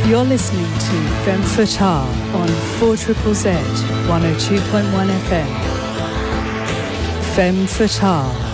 You're listening to Femme Fatale on 4ZZZ 102.1 FM. Femme Fatale.